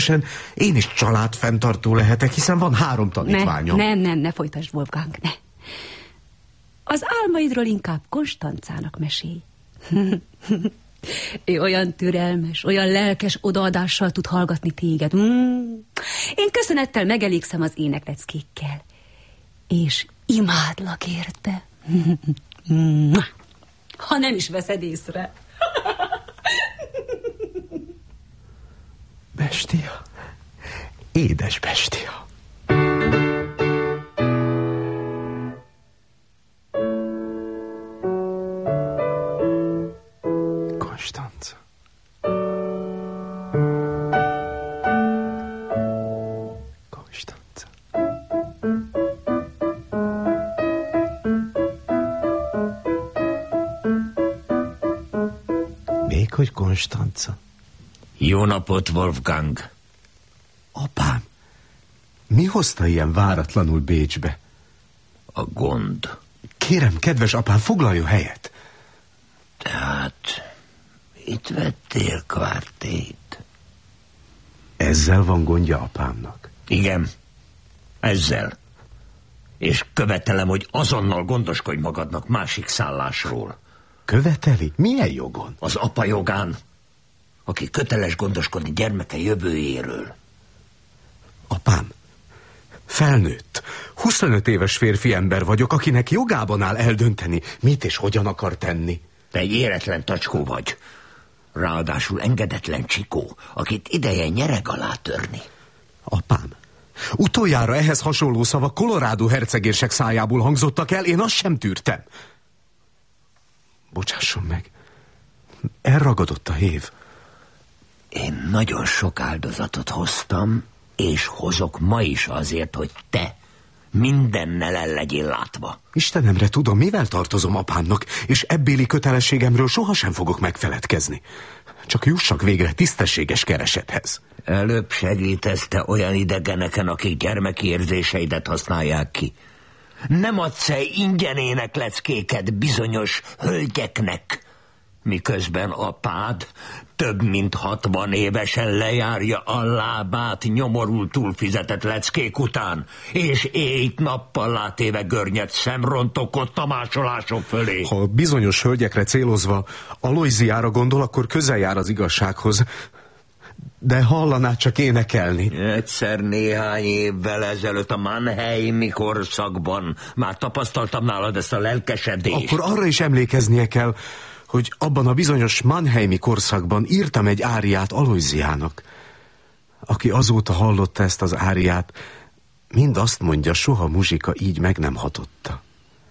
Én is családfenntartó lehetek, hiszen van 3 tanítványom. Ne folytasd, Wolfgang, ne. Az álmaidról inkább Konstancának mesélj. Ő olyan türelmes, olyan lelkes odaadással tud hallgatni téged. Én köszönettel megelégszem az énekleckékkel. És imádlak érte. Ha nem is veszed észre. Bestia. Édes bestia. Konstanca. Konstanca. Még hogy Konstanca? Jó napot, Wolfgang. Apám, mi hozta ilyen váratlanul Bécsbe? A gond. Kérem, kedves apám, foglaljon helyet. Tehát itt vettél kvártét. Ezzel van gondja apámnak? Igen, ezzel. És követelem, hogy azonnal gondoskodj magadnak másik szállásról. Követeli? Milyen jogon? Az apa jogán, aki köteles gondoskodni gyermeke jövőjéről. Apám, felnőtt, 25 éves férfi ember vagyok, akinek jogában áll eldönteni, mit és hogyan akar tenni. Te egy éretlen tacskó vagy. Ráadásul engedetlen csikó, akit ideje nyereg alá törni. Apám, utoljára ehhez hasonló szavak Colorado hercegérsek szájából hangzottak el, én azt sem tűrtem. Bocsásson meg, elragadott a hév. Én nagyon sok áldozatot hoztam, és hozok ma is azért, hogy te mindennel el legyél látva. Istenemre tudom, mivel tartozom apámnak, és ebbéli kötelességemről sohasem fogok megfeledkezni. Csak jussak végre tisztességes keresethez. Előbb segítesz te olyan idegeneken, akik gyermeki érzéseidet használják ki. Nem adsz-e ingyen énekleckéket bizonyos hölgyeknek, miközben apád több mint 60 évesen lejárja a lábát nyomorul túlfizetett leckék után, és éjt-nappal látéve görnyed szemrontokott a másolások fölé. Ha bizonyos hölgyekre célozva Aloysiára gondol, akkor közel jár az igazsághoz. De hallaná csak énekelni. Egyszer néhány évvel ezelőtt a Mannheimi korszakban már tapasztaltam nálad ezt a lelkesedést. Akkor arra is emlékeznie kell, hogy abban a bizonyos Mannheimi korszakban írtam egy áriát Aloysiának. Aki azóta hallotta ezt az áriát, mind azt mondja, soha muzsika így meg nem hatotta.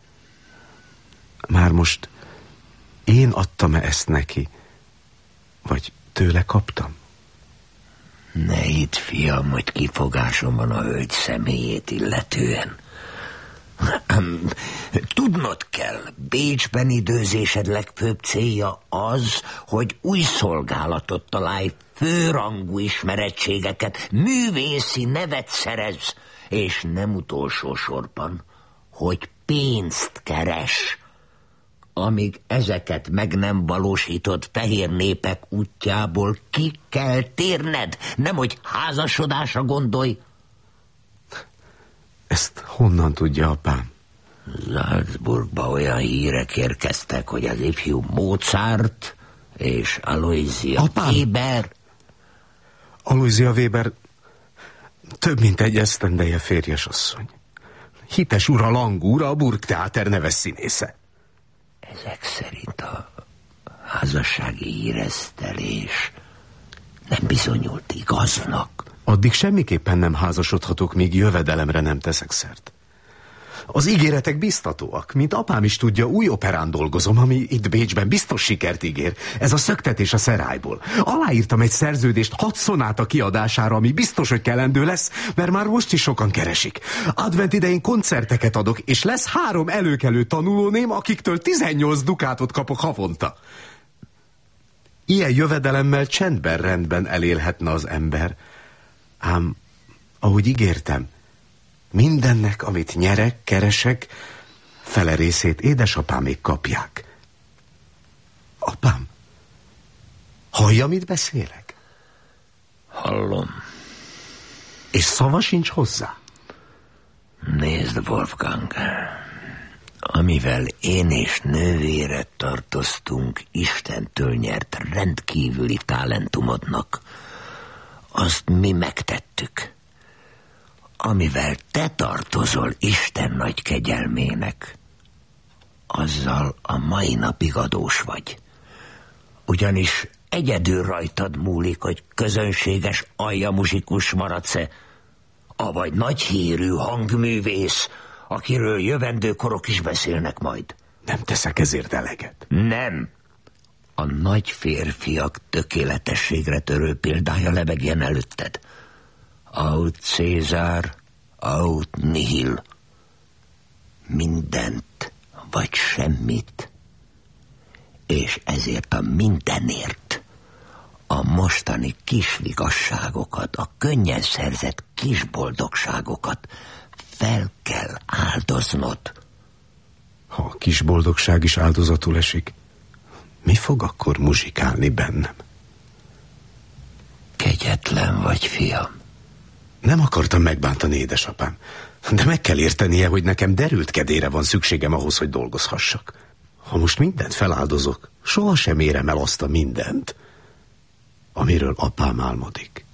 Már most én adtam-e ezt neki, vagy tőle kaptam? Ne hidd, fiam, hogy kifogásom van a hölgy személyét illetően. Tudnod kell, Bécsben időzésed legfőbb célja az, hogy új szolgálatot találj, főrangú ismerettségeket, művészi nevet szerez, és nem utolsó sorban, hogy pénzt keres. Amíg ezeket meg nem valósítod, fehér népek útjából ki kell térned, nemhogy házasodásra gondolj. Ezt honnan tudja apám? Salzburgba olyan hírek érkeztek, hogy az ifjú Mozart és Aloysia Weber... Aloysia Weber több mint egy esztendeje férjesasszony. Hites ura Langúr, a Burgtheater neves színésze. Ezek szerint a házassági híresztelés nem bizonyult igaznak. Addig semmiképpen nem házasodhatok, míg jövedelemre nem teszek szert. Az ígéretek biztatóak, mint apám is tudja, új operán dolgozom, ami itt Bécsben biztos sikert ígér. Ez a Szöktetés a Szerályból. Aláírtam egy szerződést 6 szonáta kiadására, ami biztos, hogy kellendő lesz, mert már most is sokan keresik. Advent idején koncerteket adok, és lesz 3 előkelő tanulóném, akiktől 18 dukátot kapok havonta. Ilyen jövedelemmel csendben rendben elélhetne az ember. Ám, ahogy ígértem, mindennek, amit nyerek, keresek, fele részét édesapámék kapják. Apám, hallja, mit beszélek? Hallom. És szava sincs hozzá? Nézd, Wolfgang, amivel én és nővére tartoztunk Istentől nyert rendkívüli talentumodnak, azt mi megtettük. Amivel te tartozol Isten nagy kegyelmének, azzal a mai napig adós vagy. Ugyanis egyedül rajtad múlik, hogy közönséges aljamusikus maradsz-e, avagy nagy hírű hangművész, akiről jövendő korok is beszélnek majd. Nem teszek ezért eleget. Nem. A nagy férfiak tökéletességre törő példája lebegjen előtted. Aut Cézár, aut nihil. Mindent vagy semmit. És ezért a mindenért a mostani kis vigasságokat, a könnyen szerzett kis boldogságokat fel kell áldoznod. Ha a kis boldogság is áldozatul esik, mi fog akkor muzsikálni bennem? Kegyetlen vagy, fiam. Nem akartam megbántani édesapám, de meg kell értenie, hogy nekem derült kedélyre van szükségem ahhoz, hogy dolgozhassak. Ha most mindent feláldozok, sohasem érem el azt a mindent, amiről apám álmodik.